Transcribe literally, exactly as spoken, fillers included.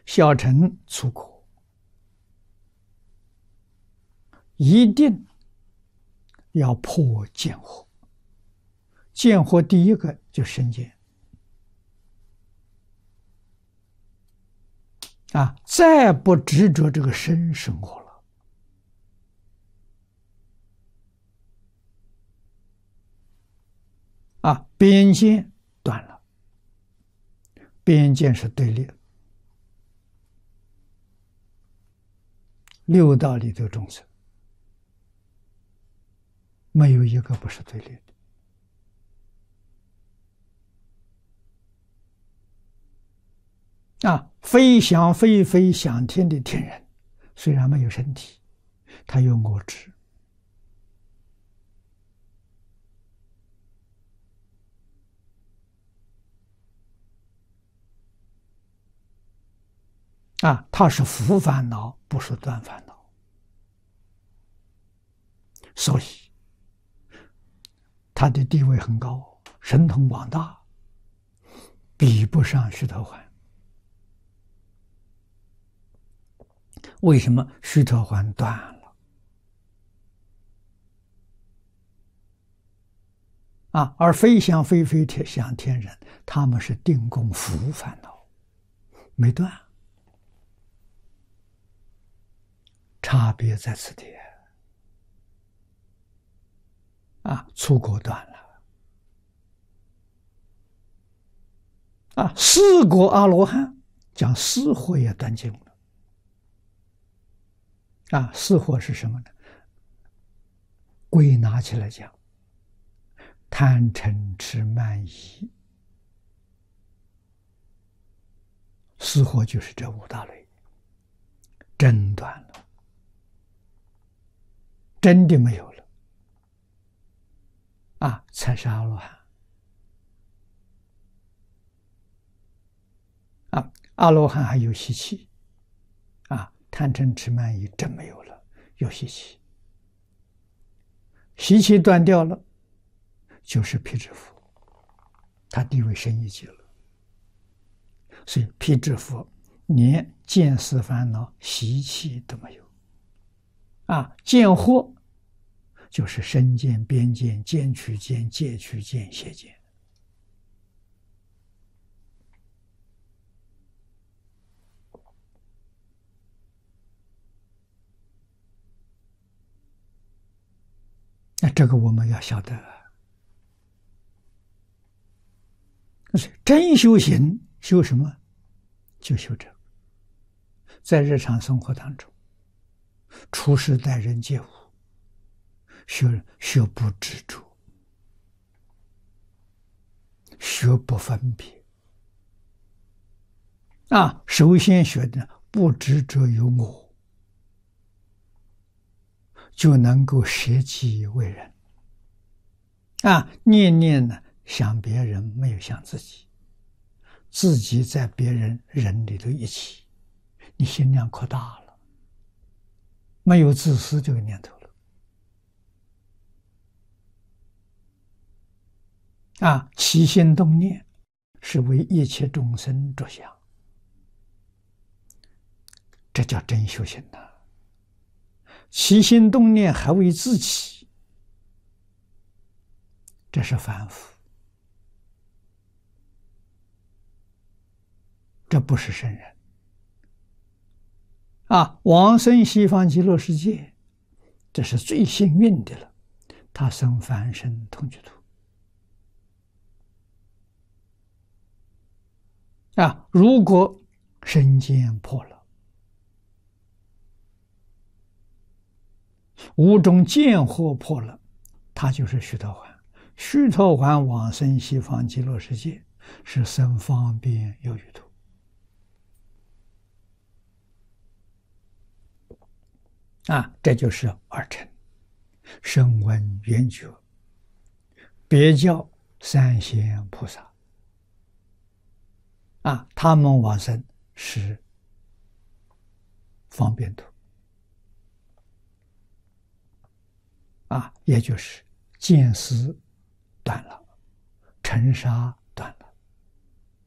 小乘出国，一定要破见惑。见惑第一个就是身见啊，再不执着这个身生活了啊，边见断了，边见是对立的。六道里头众生，没有一个不是对立的。啊，非想非非想天的天人，虽然没有身体，他有我执。啊，他是福烦恼，不是断烦恼，所以他的地位很高，神通广大，比不上须陀洹。为什么须陀洹断了？啊，而非想非非想天人，他们是定功福烦恼，没断。差别在此地啊，出国断了啊，四果阿罗汉讲四惑也断尽了啊，四惑是什么呢？归纳起来讲，贪嗔痴慢疑，四惑就是这五大类，真断了。真的没有了啊，才是阿罗汉啊！阿罗汉还有习气啊，贪嗔痴慢疑真没有了，有习气，习气断掉了，就是辟支佛，他地位升一级了。所以辟支佛连见思烦恼、习气都没有。啊，见惑就是身见、边见、见取见、戒取见、邪见。那这个我们要晓得，真修行修什么？就修这个，在日常生活当中。处事待人接物，学学不执着，学不分别啊！首先学的不执着于我，就能够舍己为人啊！念念呢想别人，没有想自己，自己在别人人里头一起，你心量扩大了。没有自私这个念头了啊！起心动念是为一切众生着想，这叫真修行呐！起心动念还为自己，这是凡夫，这不是圣人。啊，往生西方极乐世界，这是最幸运的了。他生凡身同居土啊，如果身见破了，五种见惑破了，他就是须陀洹。须陀洹往生西方极乐世界，是生方便有余土。啊，这就是二乘，声闻缘觉，别教三贤菩萨。啊，他们往生是方便土，啊，也就是见思断了，尘沙